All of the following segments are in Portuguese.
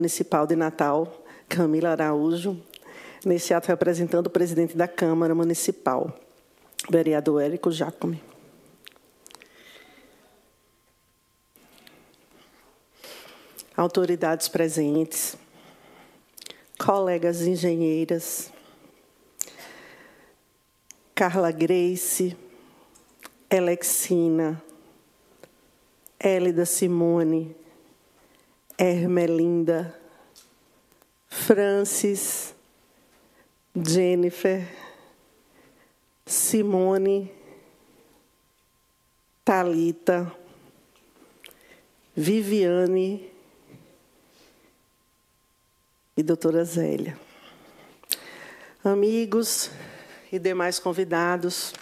Municipal de Natal, Camila Araújo, nesse ato representando o presidente da Câmara Municipal, vereador Érico Jacome. Autoridades presentes, colegas engenheiras, Carla Grace, Alexina, Hélida Simone, Hermelinda, Francis, Jennifer, Simone, Thalita, Viviane e doutora Zélia. Amigos e demais convidados,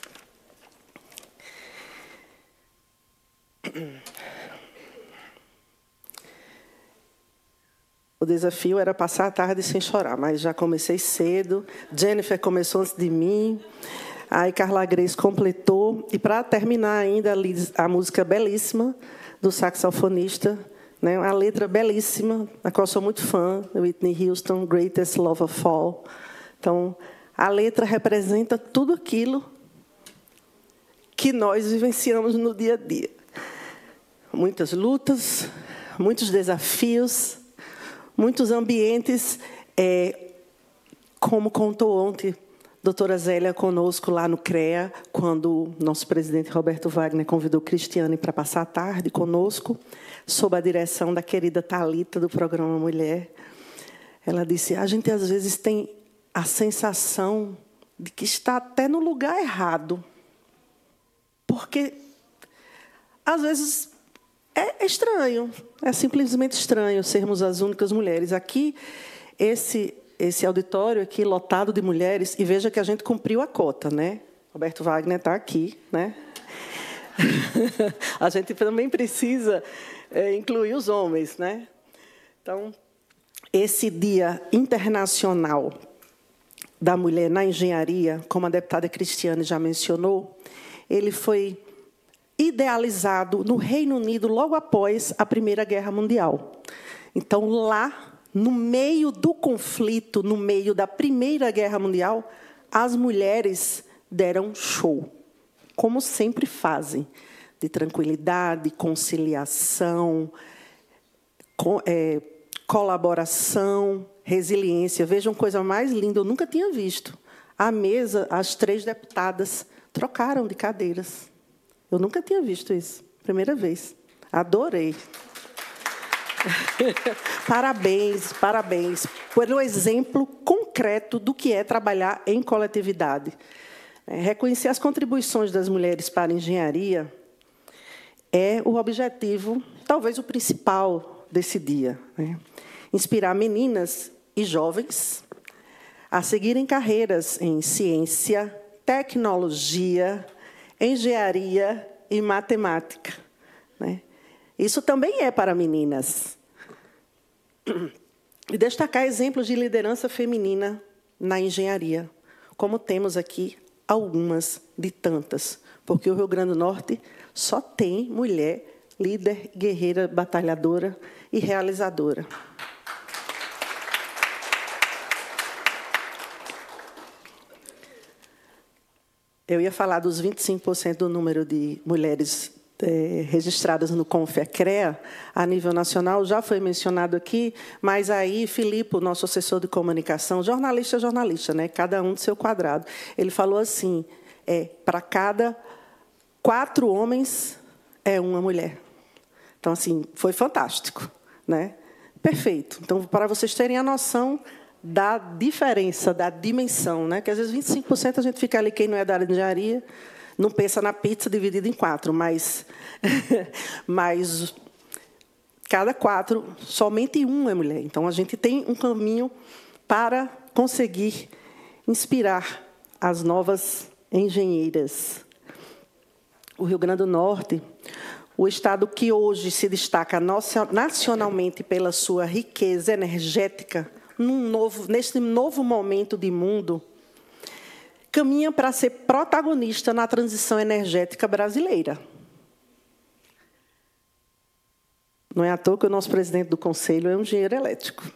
o desafio era passar a tarde sem chorar, mas já comecei cedo. Jennifer começou antes de mim, aí Carla Grace completou, e para terminar ainda a música belíssima do saxofonista, né, a letra belíssima, da qual sou muito fã, Whitney Houston, Greatest Love of All. Então, a letra representa tudo aquilo que nós vivenciamos no dia a dia. Muitas lutas, muitos desafios, muitos ambientes, como contou ontem a doutora Zélia conosco lá no CREA, quando o nosso presidente Roberto Wagner convidou Cristiane para passar a tarde conosco, sob a direção da querida Thalita, do programa Mulher. Ela disse, a gente às vezes tem a sensação de que está até no lugar errado, porque às vezes é estranho, é simplesmente estranho sermos as únicas mulheres. Aqui, esse auditório aqui lotado de mulheres, e veja que a gente cumpriu a cota, né? Roberto Wagner está aqui, né? A gente também precisa incluir os homens, né? Então, esse Dia Internacional da Mulher na Engenharia, como a deputada Cristiane já mencionou, ele foi idealizado no Reino Unido logo após a Primeira Guerra Mundial. Então, lá, no meio do conflito, no meio da Primeira Guerra Mundial, as mulheres deram show, como sempre fazem, de tranquilidade, conciliação, colaboração, resiliência. Vejam, coisa mais linda, eu nunca tinha visto. À mesa, as 3 deputadas trocaram de cadeiras. Eu nunca tinha visto isso, primeira vez. Adorei. Parabéns, parabéns, pelo exemplo concreto do que é trabalhar em coletividade. Reconhecer as contribuições das mulheres para a engenharia é o objetivo, talvez o principal, desse dia, né? Inspirar meninas e jovens a seguirem carreiras em ciência, tecnologia, engenharia e matemática, né? Isso também é para meninas. E destacar exemplos de liderança feminina na engenharia, como temos aqui algumas de tantas, porque o Rio Grande do Norte só tem mulher líder, guerreira, batalhadora e realizadora. Eu ia falar dos 25% do número de mulheres registradas no CONFEA-CREA, a nível nacional, já foi mencionado aqui, mas aí Filipe, o nosso assessor de comunicação, jornalista, né, cada um do seu quadrado, ele falou assim, para cada 4 homens, é uma mulher. Então, assim, foi fantástico, né? Perfeito. Então, para vocês terem a noção da diferença, da dimensão, né? Que às vezes 25% a gente fica ali, quem não é da área de engenharia, não pensa na pizza dividida em 4, mas cada 4, somente 1 é mulher. Então, a gente tem um caminho para conseguir inspirar as novas engenheiras. O Rio Grande do Norte, o estado que hoje se destaca nacionalmente pela sua riqueza energética, neste novo momento de mundo, caminha para ser protagonista na transição energética brasileira. Não é à toa que o nosso presidente do Conselho é um engenheiro elétrico.